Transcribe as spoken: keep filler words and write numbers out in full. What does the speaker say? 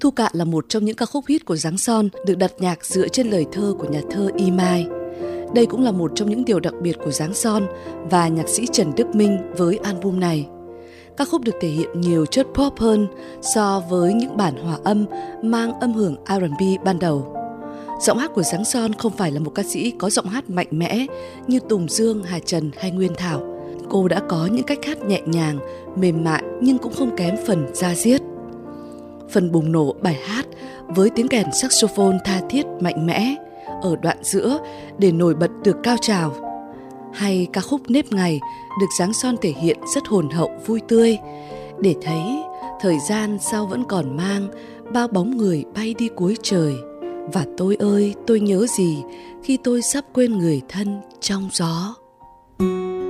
Thu Cạn là một trong những ca khúc hit của Giáng Son được đặt nhạc dựa trên lời thơ của nhà thơ Y Mai. Đây cũng là một trong những điều đặc biệt của Giáng Son và nhạc sĩ Trần Đức Minh với album này. Ca khúc được thể hiện nhiều chất pop hơn so với những bản hòa âm mang âm hưởng R and B ban đầu. Giọng hát của Giáng Son không phải là một ca sĩ có giọng hát mạnh mẽ như Tùng Dương, Hà Trần hay Nguyên Thảo. Cô đã có những cách hát nhẹ nhàng, mềm mại nhưng cũng không kém phần da diết. Phần bùng nổ bài hát với tiếng kèn saxophone tha thiết mạnh mẽ ở đoạn giữa để nổi bật được cao trào. Hay ca khúc Nếp Ngày được Giáng Son thể hiện rất hồn hậu vui tươi, để thấy thời gian sao vẫn còn mang bao bóng người bay đi cuối trời. Và tôi ơi, tôi nhớ gì khi tôi sắp quên người thân trong gió.